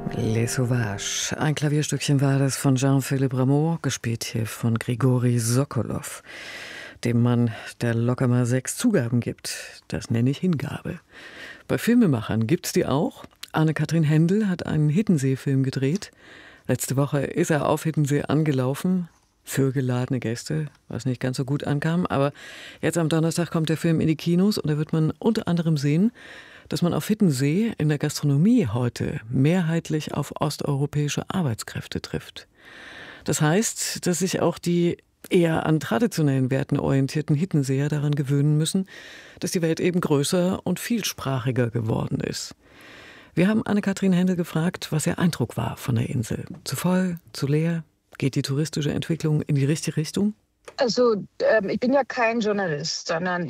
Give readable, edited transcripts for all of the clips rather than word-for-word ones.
Les Sauvages. Ein Klavierstückchen war das von Jean-Philippe Rameau, gespielt hier von Grigori Sokolow, dem Mann, der locker mal 6 Zugaben gibt. Das nenne ich Hingabe. Bei Filmemachern gibt's die auch. Anne-Kathrin Hendel hat einen Hiddensee-Film gedreht. Letzte Woche ist er auf Hiddensee angelaufen. Für geladene Gäste, was nicht ganz so gut ankam. Aber jetzt am Donnerstag kommt der Film in die Kinos und da wird man unter anderem sehen, dass man auf Hiddensee in der Gastronomie heute mehrheitlich auf osteuropäische Arbeitskräfte trifft. Das heißt, dass sich auch die eher an traditionellen Werten orientierten Hiddenseer daran gewöhnen müssen, dass die Welt eben größer und vielsprachiger geworden ist. Wir haben Anne-Kathrin Hendel gefragt, was ihr Eindruck war von der Insel. Zu voll, zu leer? Geht die touristische Entwicklung in die richtige Richtung? Also ich bin ja kein Journalist, sondern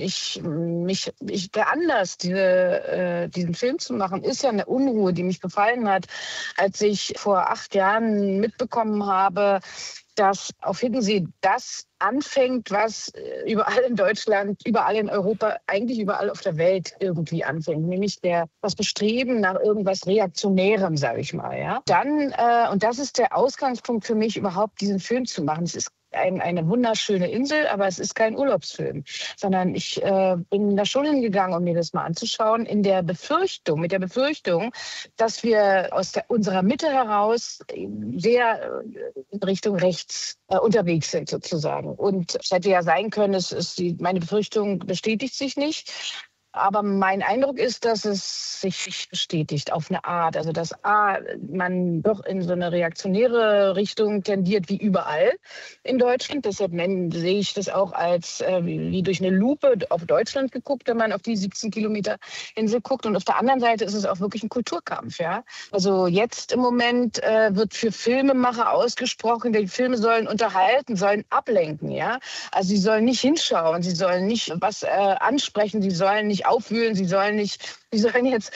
der Anlass, diesen Film zu machen, ist ja eine Unruhe, die mich befallen hat, als ich vor 8 Jahren mitbekommen habe, dass auf Hiddensee das anfängt, was überall in Deutschland, überall in Europa, eigentlich überall auf der Welt irgendwie anfängt, nämlich das Bestreben nach irgendwas Reaktionärem, sage ich mal. Ja? Dann, und das ist der Ausgangspunkt für mich, überhaupt diesen Film zu machen. Es ist eine wunderschöne Insel, aber es ist kein Urlaubsfilm, sondern ich bin da schon hingegangen, um mir das mal anzuschauen, mit der Befürchtung, dass wir aus unserer Mitte heraus sehr in Richtung rechts unterwegs sind sozusagen. Und es hätte ja sein können, meine Befürchtung bestätigt sich nicht. Aber mein Eindruck ist, dass es sich bestätigt auf eine Art. Also dass man doch in so eine reaktionäre Richtung tendiert wie überall in Deutschland. Deshalb sehe ich das auch als wie durch eine Lupe auf Deutschland geguckt, wenn man auf die 17 Kilometer Insel guckt. Und auf der anderen Seite ist es auch wirklich ein Kulturkampf. Ja? Also jetzt im Moment wird für Filmemacher ausgesprochen, die Filme sollen unterhalten, sollen ablenken. Ja? Also sie sollen nicht hinschauen, sie sollen nicht was ansprechen, sie sollen nicht aufwühlen, sie sollen jetzt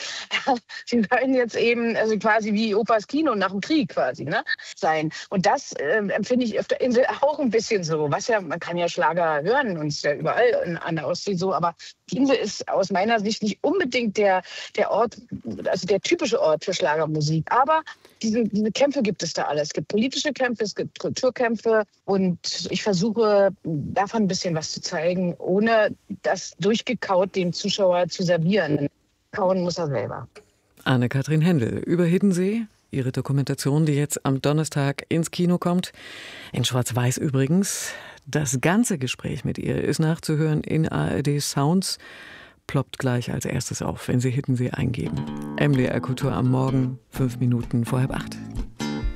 eben, also quasi wie Opas Kino nach dem Krieg quasi, ne, sein. Und das empfinde ich auf der Insel auch ein bisschen so. Man kann ja Schlager hören und es ist ja überall an der Ostsee so, aber die Insel ist aus meiner Sicht nicht unbedingt der Ort, also der typische Ort für Schlagermusik. Aber diese Kämpfe gibt es da alles. Es gibt politische Kämpfe, es gibt Kulturkämpfe und ich versuche davon ein bisschen was zu zeigen, ohne das durchgekaut dem Zuschauer zu servieren. Kauen muss er selber. Anne-Kathrin Hendel über Hiddensee, ihre Dokumentation, die jetzt am Donnerstag ins Kino kommt. In Schwarz-Weiß übrigens. Das ganze Gespräch mit ihr ist nachzuhören in ARD Sounds. Ploppt gleich als erstes auf, wenn Sie Hiddensee eingeben. MDR Kultur am Morgen, 5 Minuten vor 7:30.